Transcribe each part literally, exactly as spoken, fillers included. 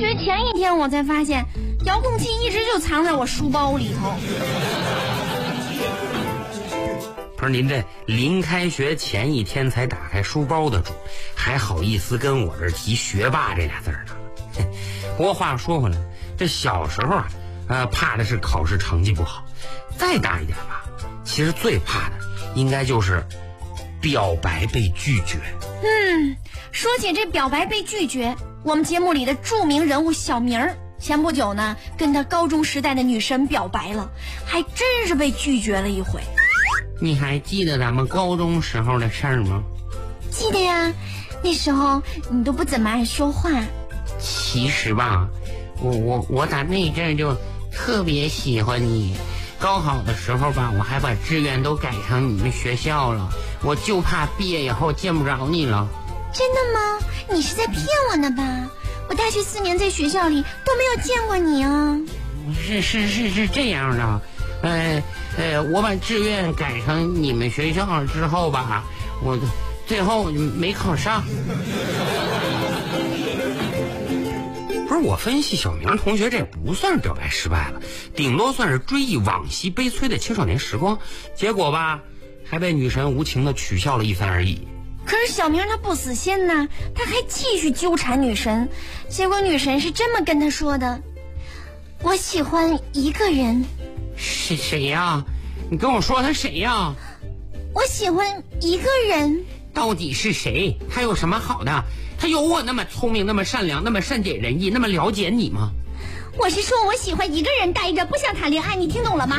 学前一天我才发现，遥控器一直就藏在我书包里头。 不是您这临开学前一天才打开书包的主，还好意思跟我这提学霸这俩字呢？不过话说回来，这小时候啊，呃，怕的是考试成绩不好。再大一点吧，其实最怕的应该就是表白被拒绝。 嗯，说起这表白被拒绝，我们节目里的著名人物小明儿，前不久呢，跟他高中时代的女神表白了，还真是被拒绝了一回。 你还记得咱们高中时候的事儿吗？ 记得呀，那时候你都不怎么爱说话。 其实吧，我我我打那阵就特别喜欢你。高考的时候吧，我还把志愿都改成你们学校了，我就怕毕业以后见不着你了。 真的吗？你是在骗我呢吧？我大学四年在学校里都没有见过你啊。 是是是是这样的，呃呃，我把志愿改成你们学校之后吧，我最后没考上。不是，我分析小明同学这不算表白失败了，顶多算是追忆往昔悲催的青少年时光，结果吧还被女神无情的取笑了一番而已。 可是小明他不死心呐，他还继续纠缠女神，结果女神是这么跟他说的：我喜欢一个人。 是谁呀？你跟我说他谁呀？ 我喜欢一个人。 到底是谁？他有什么好的？他有我那么聪明，那么善良，那么善解人意，那么了解你吗？ 我是说我喜欢一个人待着，不想谈恋爱，你听懂了吗？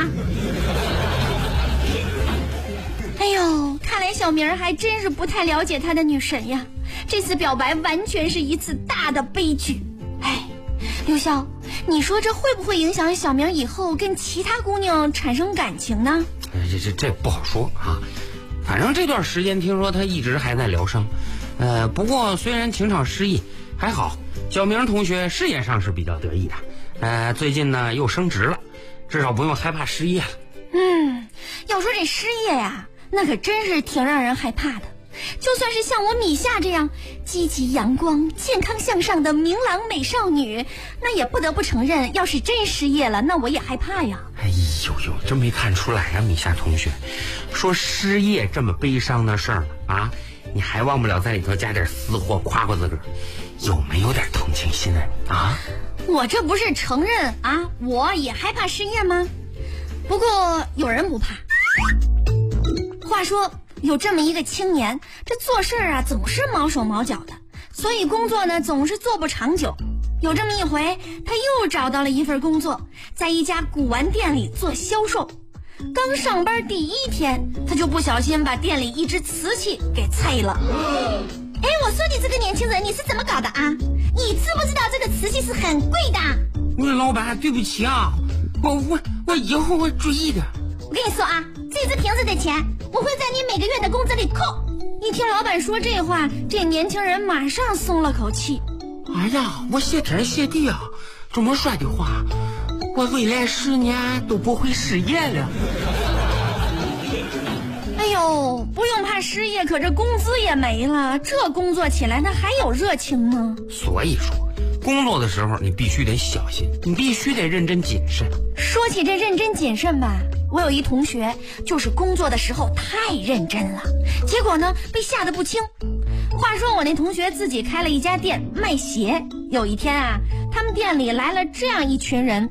哎呦，看来小明还真是不太了解他的女神呀，这次表白完全是一次大的悲剧。哎，刘潇，你说这会不会影响小明以后跟其他姑娘产生感情呢？ 这这这不好说啊，反正这段时间听说他一直还在疗伤。呃，不过虽然情场失意，还好小明同学事业上是比较得意的。呃，最近呢又升职了，至少不用害怕失业了。 嗯，要说这失业呀，那可真是挺让人害怕的。就算是像我米夏这样积极阳光、健康向上的明朗美少女，那也不得不承认，要是真失业了，那我也害怕呀。 哎呦呦，真没看出来啊，米夏同学，说失业这么悲伤的事儿啊，你还忘不了在里头加点私货，夸夸自个儿，有没有点同情心啊？ 我这不是承认啊，我也害怕失业吗？不过有人不怕。话说有这么一个青年，这做事啊总是毛手毛脚的，所以工作呢总是做不长久。有这么一回，他又找到了一份工作，在一家古玩店里做销售。刚上班第一天，他就不小心把店里一只瓷器给碎了。哎，我说你这个年轻人，你是怎么搞的啊？你知不知道这个瓷器是很贵的？ 我老板，对不起啊，我我我以后会注意的。 我跟你说啊，这只瓶子的钱我会在你每个月的工资里扣。一听老板说这话，这年轻人马上松了口气。 哎呀，我谢天谢地啊，这么帅的话，我未来十年都不会失业了。 哎呦，不用怕失业，可这工资也没了，这工作起来那还有热情吗？ 所以说工作的时候你必须得小心，你必须得认真谨慎。 说起这认真谨慎吧，我有一同学就是工作的时候太认真了，结果呢被吓得不轻。话说我那同学自己开了一家店卖鞋，有一天啊，他们店里来了这样一群人。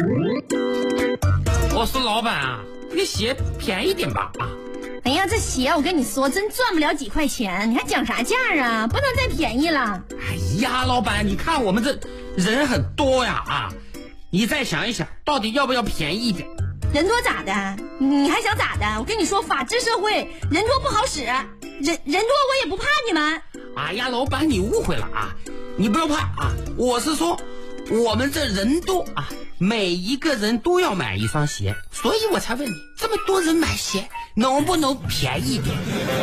我是老板啊，这鞋便宜点吧啊。 哎呀，这鞋我跟你说真赚不了几块钱，你还讲啥价啊？不能再便宜了。 哎呀，老板，你看我们这人很多呀啊，你再想一想，到底要不要便宜一点？ 人多咋的？你还想咋的？我跟你说，法治社会人多不好使，人人多我也不怕你们。 哎呀，老板你误会了啊，你不要怕啊，我是说我们这人多啊，每一个人都要买一双鞋，所以我才问你，这么多人买鞋能不能便宜点？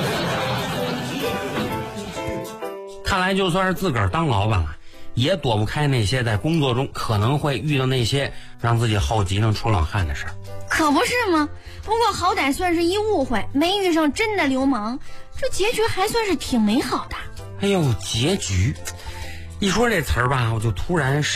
看来就算是自个儿当老板了，也躲不开那些在工作中可能会遇到那些让自己好极能出冷汗的事儿。 可不是吗？不过好歹算是一误会，没遇上真的流氓，这结局还算是挺美好的。 哎呦，结局一说这词儿吧，我就突然